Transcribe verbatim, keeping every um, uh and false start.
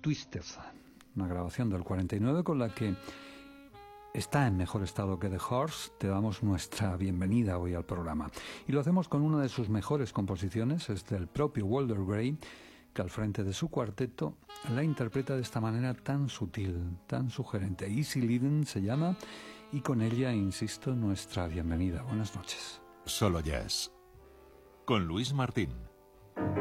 Twisted, una grabación del cuarenta y nueve con la que está en mejor estado que The Horse. Te damos nuestra bienvenida hoy al programa. Y lo hacemos con una de sus mejores composiciones, es del propio Walter Gray, que al frente de su cuarteto la interpreta de esta manera tan sutil, tan sugerente. Easy Living se llama, y con ella, insisto, nuestra bienvenida. Buenas noches. Solo Jazz, con Luis Martín.